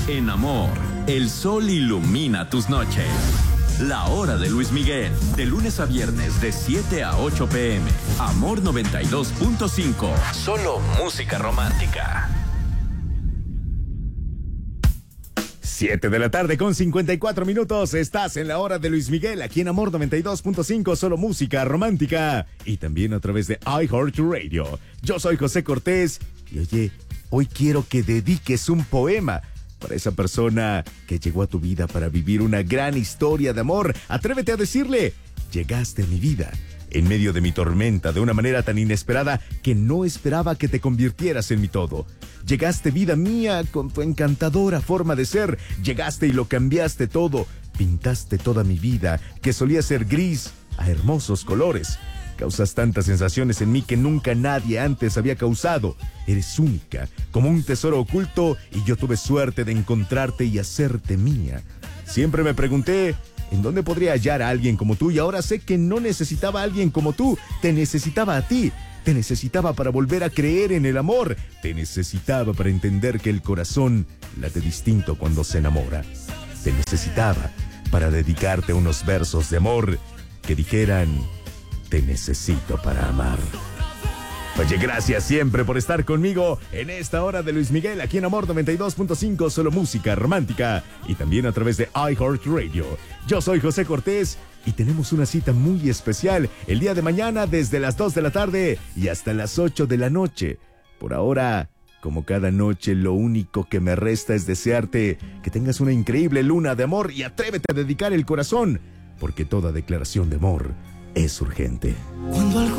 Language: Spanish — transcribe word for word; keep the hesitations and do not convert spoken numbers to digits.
En Amor, el sol ilumina tus noches. La hora de Luis Miguel, de lunes a viernes de siete a ocho p m Amor noventa y dos punto cinco. Solo música romántica. siete de la tarde con cincuenta y cuatro minutos. Estás en la hora de Luis Miguel, aquí en Amor noventa y dos punto cinco, solo música romántica. Y también a través de iHeartRadio. Yo soy José Cortés. Y oye, hoy quiero que dediques un poema para esa persona que llegó a tu vida para vivir una gran historia de amor. Atrévete a decirle: llegaste a mi vida en medio de mi tormenta de una manera tan inesperada que no esperaba que te convirtieras en mi todo. Llegaste, vida mía, con tu encantadora forma de ser. Llegaste y lo cambiaste todo. Pintaste toda mi vida, que solía ser gris, a hermosos colores. Causas tantas sensaciones en mí que nunca nadie antes había causado. Eres única, como un tesoro oculto, y yo tuve suerte de encontrarte y hacerte mía. Siempre me pregunté ¿en dónde podría hallar a alguien como tú? Y ahora sé que no necesitaba a alguien como tú. Te necesitaba a ti. Te necesitaba para volver a creer en el amor. Te necesitaba para entender que el corazón late distinto cuando se enamora. Te necesitaba para dedicarte unos versos de amor que dijeran: te necesito para amar. Oye, gracias siempre por estar conmigo en esta hora de Luis Miguel, aquí en Amor noventa y dos punto cinco, solo música romántica, y también a través de iHeartRadio. Yo soy José Cortés y tenemos una cita muy especial el día de mañana desde las dos de la tarde y hasta las ocho de la noche. Por ahora, como cada noche, lo único que me resta es desearte que tengas una increíble luna de amor y atrévete a dedicar el corazón, porque toda declaración de amor es urgente. Cuando algo